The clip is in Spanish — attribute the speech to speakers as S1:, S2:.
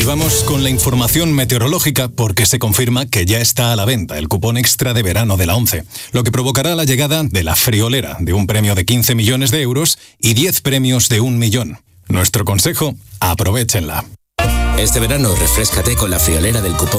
S1: vamos con la información meteorológica porque se confirma que ya está a la venta el cupón extra de verano de la ONCE, lo que provocará la llegada de la friolera de un premio de 15 millones de euros y 10 premios de 1 millón. Nuestro consejo, aprovéchenla.
S2: Este verano refréscate con la friolera del cupón